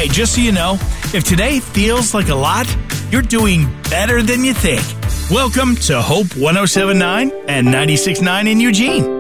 Hey, just so you know, if today feels like a lot, you're doing better than you think. Welcome to Hope 107.9 and 96.9 in Eugene.